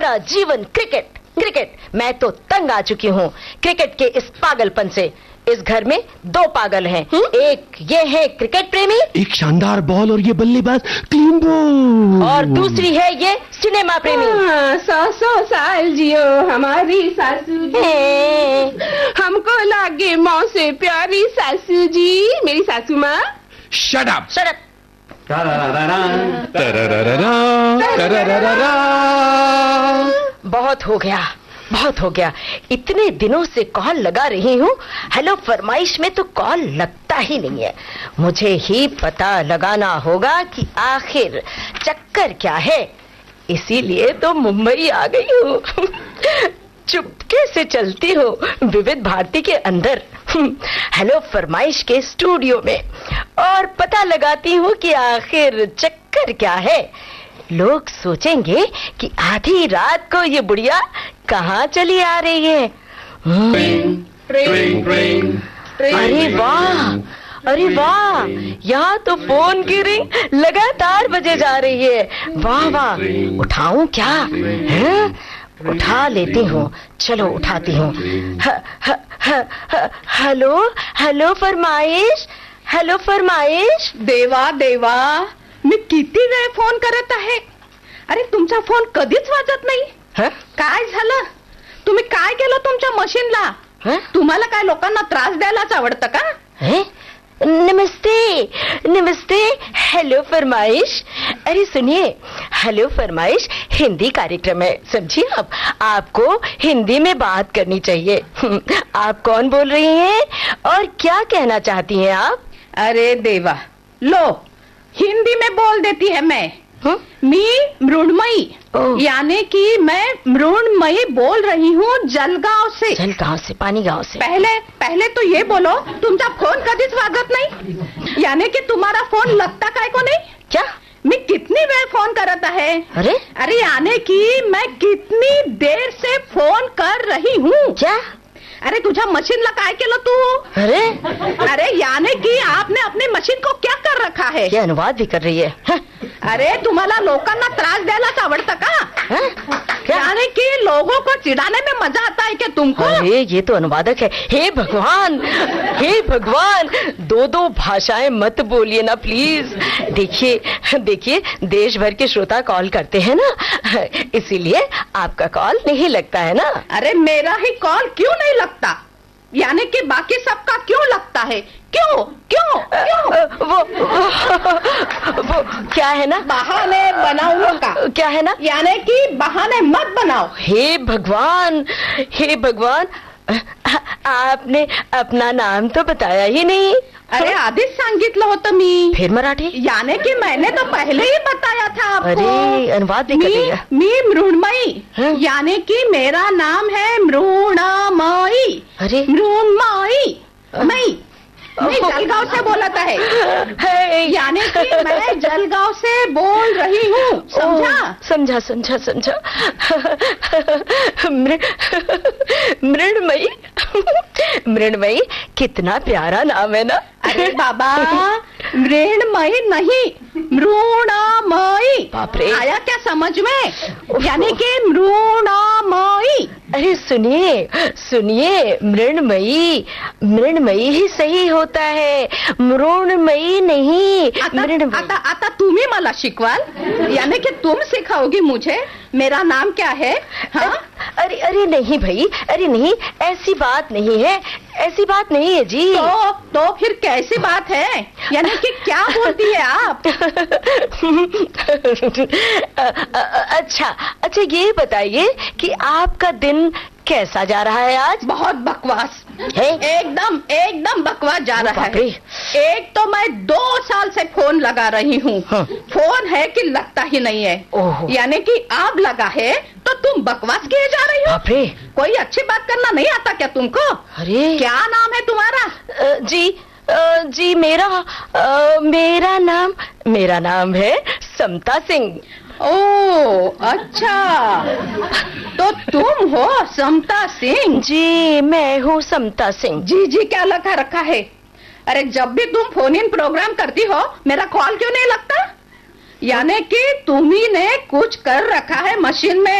सारा जीवन cricket cricket. मैं तो तंग आ चुकी हूँ क्रिकेट के इस पागलपन से। इस घर में दो पागल हैं। एक ये है क्रिकेट प्रेमी, एक शानदार बॉल और ये बल्लेबाज क्लीन बॉल, और दूसरी है ये सिनेमा प्रेमी। 100 साल जियो हमारी सासू जी, हमको लागे मौत से प्यारी सासू जी, मेरी सासू माँ। Shut up. बहुत हो गया, बहुत हो गया। इतने दिनों से कॉल लगा रही हूँ, हेलो फरमाइश में तो कॉल लगता ही नहीं है। मुझे ही पता लगाना होगा कि आखिर चक्कर क्या है। इसीलिए तो मुंबई आ गई हूँ। चुपके से चलती हो विविध भारती के अंदर, हेलो फरमाइश के स्टूडियो में, और पता लगाती हूँ कि आखिर चक्कर क्या है। लोग सोचेंगे कि आधी रात को ये बुढ़िया कहाँ चली आ रही है। अरे वाह, अरे वाह, यहाँ तो फोन की रिंग लगातार बजे जा रही है। वाह वाह, उठाऊं क्या? है? उठा लेती हूँ, चलो उठाती हूँ। हेलो हेलो फरमाइश, हेलो फरमाइश। देवा देवा, मी किती वेळ फोन करत आहे, अरे तुमचा फोन कधीच वाजत नाही। काय झालं? तुम्ही काय केलं तुमच्या मशीनला? तुम्हाला काय लोकांना त्रास द्यायलाच आवडतं का? नमस्ते नमस्ते, हेलो फरमाइश। अरे सुनिए, हेलो फरमाइश हिंदी कार्यक्रम है, समझिए। आपको हिंदी में बात करनी चाहिए। आप कौन बोल रही हैं और क्या कहना चाहती हैं आप? अरे देवा, लो हिंदी में बोल देती है मैं। मी मृण्मयी, यानी कि मैं मृण्मयी बोल रही हूँ जलगांव से। जलगांव से, पानी गांव से। पहले तो ये बोलो, तुमचा फोन कधीच वाजत नाही, यानी कि तुम्हारा फोन लगता काय को नहीं? क्या? मी कितनी वेळ फोन करत आहे? अरे यानी कि मैं कितनी देर से फोन कर रही हूँ। क्या? अरे तुझ्या मशीनला काय केलं तू? अरे यानी कि आपने अपनी मशीन को क्या कर रखा है? ये अनुवाद भी कर रही है। अरे तुम्हाला लोकांना त्रास द्यायलाच आवडतं का? यानी कि लोगों को चिढ़ाने में मजा आता है क्या तुमको? अरे ये तो अनुवादक है। हे भगवान, हे भगवान, दो भाषाएं मत बोलिए ना प्लीज। देखिए देखिए, देश भर के श्रोता कॉल करते हैं ना, इसीलिए आपका कॉल नहीं लगता है ना। अरे मेरा ही कॉल क्यों नहीं लगता? यानी कि बाकी सबका क्यों लगता है? क्यों क्यों क्यों? वो क्या है ना, बहाने बनाओ का। क्या है ना, यानी कि बहाने मत बनाओ। हे भगवान, हे भगवान, आपने अपना नाम तो बताया ही नहीं। अरे आधीच सांगितलं होतं मी। फिर मराठी? यानी कि मैंने तो पहले ही बताया था आपको। अरे अनुवाद भी कर दिया। मी मृण्मयी, यानी कि मेरा नाम है मृण्मयी। अरे मृण्मयी, मैं जलगांव से बोलता है, यानी कि मैं जलगांव से बोल रही हूँ, समझा? समझा समझा समझा। मृण्मयी, मृण्मयी कितना प्यारा नाम है ना। अरे बाबा, मृण्मयी नहीं, मृण्मयी। बाप रे, आया क्या समझ में? यानी कि मृण्मयी। अरे सुनिए सुनिए, मृण्मयी, मृण्मयी ही सही होता है, मृण्मयी नहीं। आता तुम्ही मला शिकवाल, यानी कि तुम सिखाओगी मुझे मेरा नाम क्या है? हाँ? अरे नहीं भाई, अरे नहीं, ऐसी बात नहीं है, ऐसी बात नहीं है जी। तो फिर कैसी बात है? यानी कि क्या बोलती है आप? अच्छा ये बताइए कि आपका दिन कैसा जा रहा है आज? बहुत बकवास है, एकदम बकवास जा रहा है। एक तो मैं 2 साल से फोन लगा रही हूँ, फोन है कि लगता ही नहीं है। यानी कि आप लगा है तो तुम बकवास किए जा रही हो। कोई अच्छी बात करना नहीं आता क्या तुमको? अरे क्या नाम है तुम्हारा? जी मेरा नाम है समता सिंह। ओ अच्छा, तो तुम हो समता सिंह? जी मैं हूँ समता सिंह। जी क्या लगा रखा है? अरे जब भी तुम फोन इन प्रोग्राम करती हो, मेरा कॉल क्यों नहीं लगता? यानी कि तुम्ही ने कुछ कर रखा है मशीन में।